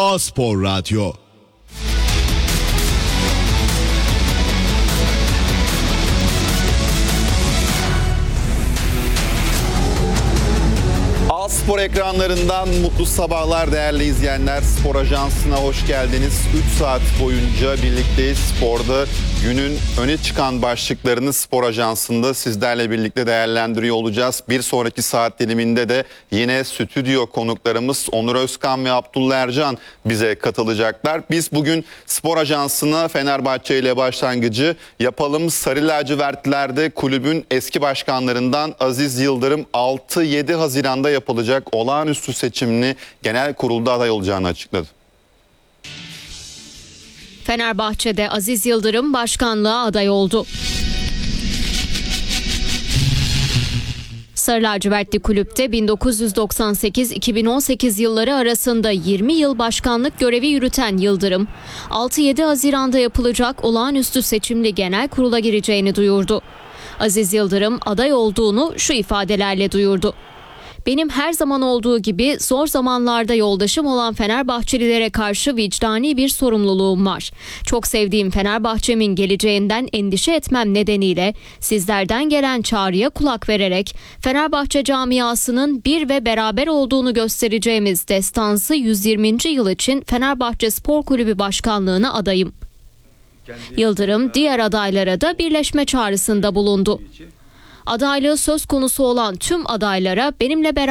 A-Spor Radyo. Spor ekranlarından mutlu sabahlar değerli izleyenler. Spor Ajansı'na hoş geldiniz. 3 saat boyunca birlikteyiz. Sporda günün öne çıkan başlıklarını Spor Ajansı'nda sizlerle birlikte değerlendiriyor olacağız. Bir sonraki saat diliminde de yine stüdyo konuklarımız Onur Özkan ve Abdullah Ercan bize katılacaklar. Biz bugün Spor Ajansı'na Fenerbahçe ile başlangıcı yapalım. Sarı lacivertlerde kulübün eski başkanlarından Aziz Yıldırım 6-7 Haziran'da yapılacak olağanüstü seçimini genel kurulda aday olacağını açıkladı. Fenerbahçe'de Aziz Yıldırım başkanlığa aday oldu. Sarı lacivertli kulüpte 1998-2018 yılları arasında 20 yıl başkanlık görevi yürüten Yıldırım, 6-7 Haziran'da yapılacak olağanüstü seçimli genel kurula gireceğini duyurdu. Aziz Yıldırım aday olduğunu şu ifadelerle duyurdu. Benim her zaman olduğu gibi zor zamanlarda yoldaşım olan Fenerbahçelilere karşı vicdani bir sorumluluğum var. Çok sevdiğim Fenerbahçe'min geleceğinden endişe etmem nedeniyle sizlerden gelen çağrıya kulak vererek Fenerbahçe camiasının bir ve beraber olduğunu göstereceğimiz destansı 120. yıl için Fenerbahçe Spor Kulübü Başkanlığı'na adayım. Yıldırım diğer adaylara da birleşme çağrısında bulundu. Adaylığı söz konusu olan tüm adaylara benimle beraber